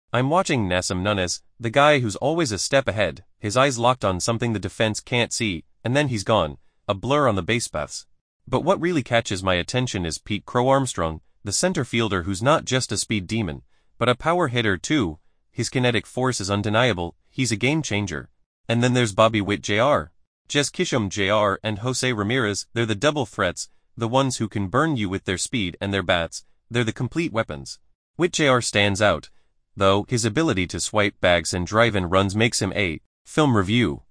I'm watching Nassim Nunes, the guy who's always a step ahead, his eyes locked on something the defense can't see, and then he's gone, a blur on the base paths. But what really catches my attention is Pete Crow Armstrong, the center fielder who's not just a speed demon, but a power hitter too. His kinetic force is undeniable, he's a game changer. And then there's Bobby Witt Jr., Jess Kishom Jr. and Jose Ramirez. They're the double threats, the ones who can burn you with their speed and their bats. They're the complete weapons. Witt Jr. stands out, though. His ability to swipe bags and drive in runs makes him a film review